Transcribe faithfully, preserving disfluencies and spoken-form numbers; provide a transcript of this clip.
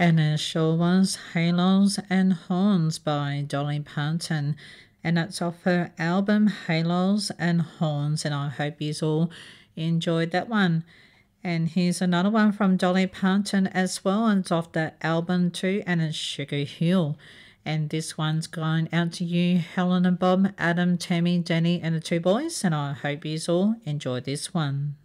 And a short one's Halos and Horns by Dolly Parton. And that's off her album Halos and Horns. And I hope you all enjoyed that one. And here's another one from Dolly Parton as well. And it's off that album too. And it's Sugar Hill. And this one's going out to you, Helen and Bob, Adam, Tammy, Danny, and the two boys. And I hope you all enjoyed this one.